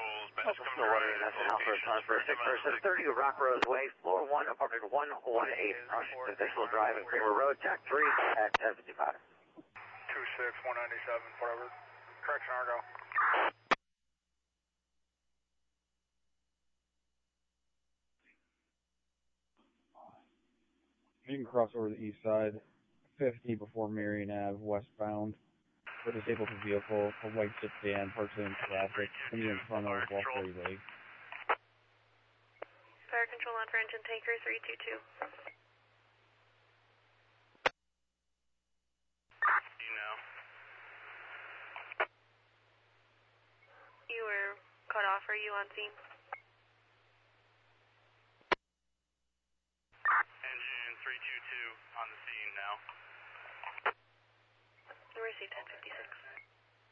controls. Local Stillwater, that's an Alpha Transfer 630 Rock Rose Way, floor 1, apartment 118, Washington, Visual Drive and Creamer Road, Jack 3 at 1055. 26197, forever. Correction, Argo. You can cross over the east side, 50 before Marion Ave, westbound. For disabled vehicle, a white sedan parked in traffic, and in front of Walkway Lake. Fire control on for engine tanker 322. You know. You were cut off. Are you on scene? Engine 322 on the scene now. We received 1056.